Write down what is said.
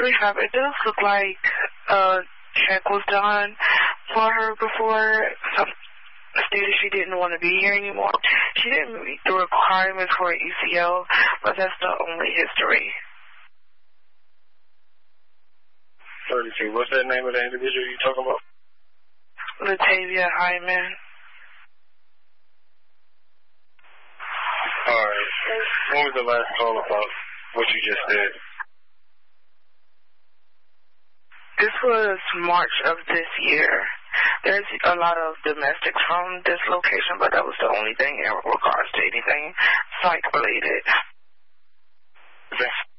rehab. It does look like a check was done for her before. Some stated she didn't want to be here anymore. She didn't meet the requirements for an ECL, but that's the only history. 32. What's that name of the individual you talking about? Latavia Hyman. All right. When was the last call about what you just said? This was March of this year. There's a lot of domestics from this location, but that was the only thing in regards to anything psych-related. Okay.